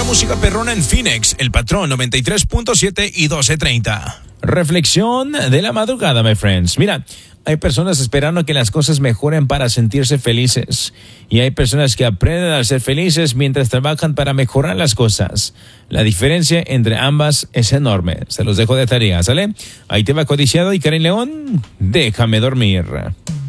pura música perrona en Phoenix, El Patrón 93.7 y 1230. Reflexión de la madrugada, my friends. Mira, hay personas esperando que las cosas mejoren para sentirse felices. Y hay personas que aprenden a ser felices mientras trabajan para mejorar las cosas. La diferencia entre ambas es enorme. Se los dejo de tarea, ¿sale? Ahí te va Codiciado y Karen León, déjame dormir.